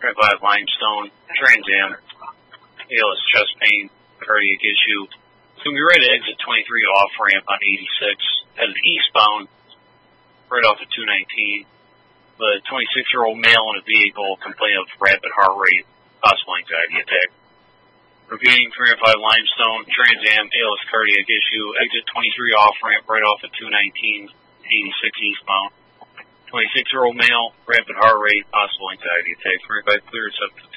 25 limestone, Trans Am, ALS chest pain, cardiac issue. It's going to be right at exit 23 off ramp on 86, headed eastbound, right off of 219. The 26-year-old male in a vehicle complaining of rapid heart rate, possible anxiety attack. Repeating, 305 limestone, Trans Am, ALS cardiac issue, exit 23 off ramp, right off of 219, 86 eastbound. 26-year-old male, rapid heart rate, possible anxiety attack. 305 clear, 7